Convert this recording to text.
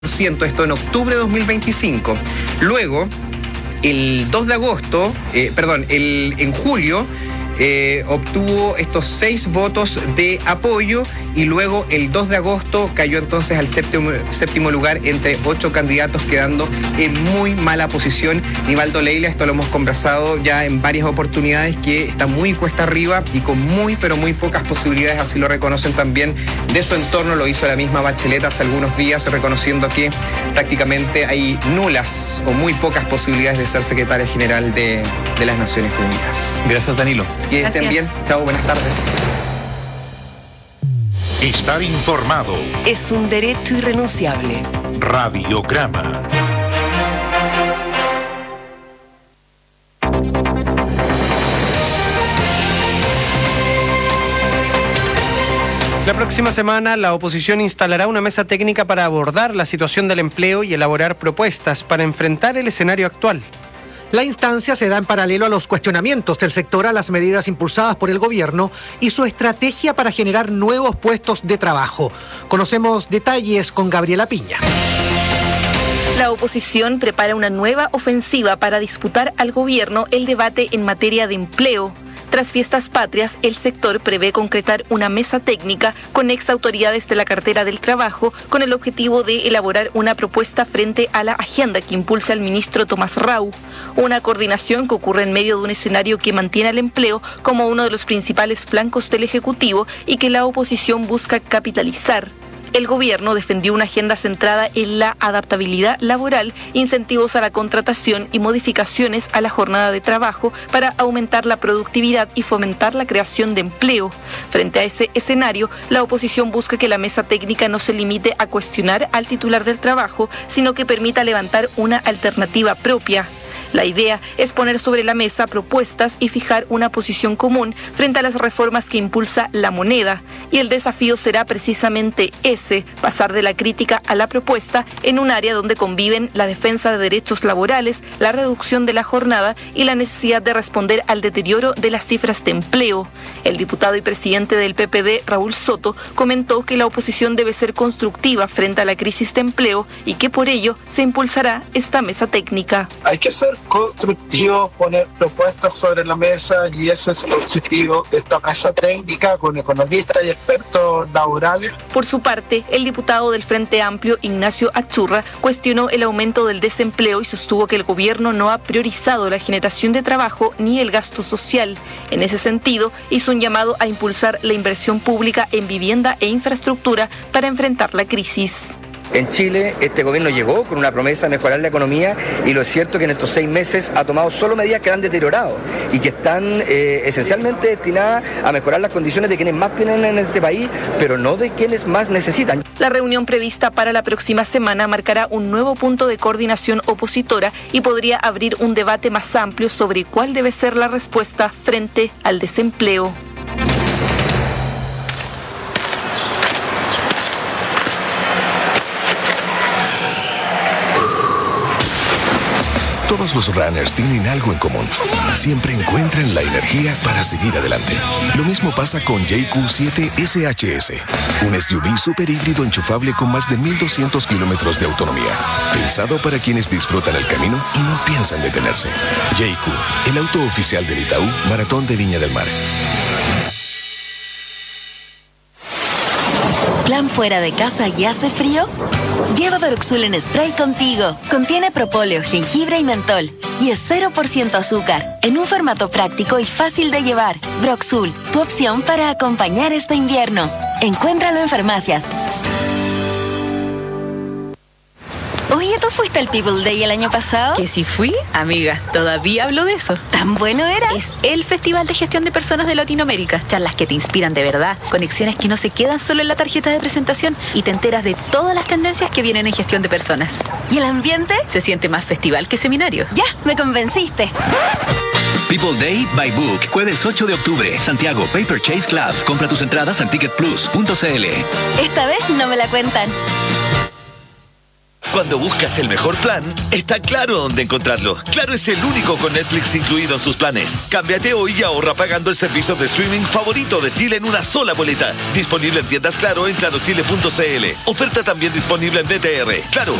esto en octubre de 2025. Luego, el 2 de agosto, en julio, obtuvo estos 6 votos de apoyo y luego el 2 de agosto cayó entonces al séptimo lugar entre 8 candidatos, quedando en muy mala posición. Nivaldo Leila, esto lo hemos conversado ya en varias oportunidades, que está muy cuesta arriba y con muy pocas posibilidades, así lo reconocen también de su entorno. Lo hizo la misma Bachelet hace algunos días, reconociendo que prácticamente hay nulas o muy pocas posibilidades de ser secretaria general de las Naciones Unidas. Gracias, Danilo. Que estén bien. Chao, buenas tardes. Estar informado es un derecho irrenunciable. Radiograma. La próxima semana la oposición instalará una mesa técnica para abordar la situación del empleo y elaborar propuestas para enfrentar el escenario actual. La instancia se da en paralelo a los cuestionamientos del sector a las medidas impulsadas por el gobierno y su estrategia para generar nuevos puestos de trabajo. Conocemos detalles con Gabriela Piña. La oposición prepara una nueva ofensiva para disputar al gobierno el debate en materia de empleo. Tras fiestas patrias, el sector prevé concretar una mesa técnica con exautoridades de la cartera del trabajo con el objetivo de elaborar una propuesta frente a la agenda que impulsa el ministro Tomás Rau. Una coordinación que ocurre en medio de un escenario que mantiene al empleo como uno de los principales flancos del Ejecutivo y que la oposición busca capitalizar. El gobierno defendió una agenda centrada en la adaptabilidad laboral, incentivos a la contratación y modificaciones a la jornada de trabajo para aumentar la productividad y fomentar la creación de empleo. Frente a ese escenario, la oposición busca que la mesa técnica no se limite a cuestionar al titular del trabajo, sino que permita levantar una alternativa propia. La idea es poner sobre la mesa propuestas y fijar una posición común frente a las reformas que impulsa la moneda. Y el desafío será precisamente ese, pasar de la crítica a la propuesta en un área donde conviven la defensa de derechos laborales, la reducción de la jornada y la necesidad de responder al deterioro de las cifras de empleo. El diputado y presidente del PPD, Raúl Soto, comentó que la oposición debe ser constructiva frente a la crisis de empleo y que por ello se impulsará esta mesa técnica. Hay que ser constructivo, poner propuestas sobre la mesa, y ese es el objetivo de esta mesa técnica con economistas y expertos laborales. Por su parte, el diputado del Frente Amplio, Ignacio Achurra, cuestionó el aumento del desempleo y sostuvo que el gobierno no ha priorizado la generación de trabajo ni el gasto social. En ese sentido, hizo un llamado a impulsar la inversión pública en vivienda e infraestructura para enfrentar la crisis. En Chile, este gobierno llegó con una promesa de mejorar la economía, y lo es cierto que en estos 6 meses ha tomado solo medidas que la han deteriorado y que están esencialmente destinadas a mejorar las condiciones de quienes más tienen en este país, pero no de quienes más necesitan. La reunión prevista para la próxima semana marcará un nuevo punto de coordinación opositora y podría abrir un debate más amplio sobre cuál debe ser la respuesta frente al desempleo. Todos los runners tienen algo en común. Siempre encuentran la energía para seguir adelante. Lo mismo pasa con JQ7 SHS, un SUV super híbrido enchufable con más de 1.200 kilómetros de autonomía. Pensado para quienes disfrutan el camino y no piensan detenerse. JQ, el auto oficial del Itaú Maratón de Viña del Mar. ¿Plan fuera de casa y hace frío? Lleva Broxul en spray contigo. Contiene propóleo, jengibre y mentol. Y es 0% azúcar, en un formato práctico y fácil de llevar. Broxul, tu opción para acompañar este invierno. Encuéntralo en farmacias. Oye, ¿tú fuiste al People Day el año pasado? Que si fui, amiga, todavía hablo de eso. ¿Tan bueno era? Es el Festival de Gestión de Personas de Latinoamérica. Charlas que te inspiran de verdad, conexiones que no se quedan solo en la tarjeta de presentación y te enteras de todas las tendencias que vienen en gestión de personas. ¿Y el ambiente? Se siente más festival que seminario. Ya, me convenciste. People Day by Book, jueves 8 de octubre, Santiago, Paper Chase Club. Compra tus entradas en ticketplus.cl. Esta vez no me la cuentan. Cuando buscas el mejor plan, está Claro dónde encontrarlo. Claro es el único con Netflix incluido en sus planes. Cámbiate hoy y ahorra pagando el servicio de streaming favorito de Chile en una sola boleta. Disponible en tiendas Claro en clarochile.cl. Oferta también disponible en BTR. Claro,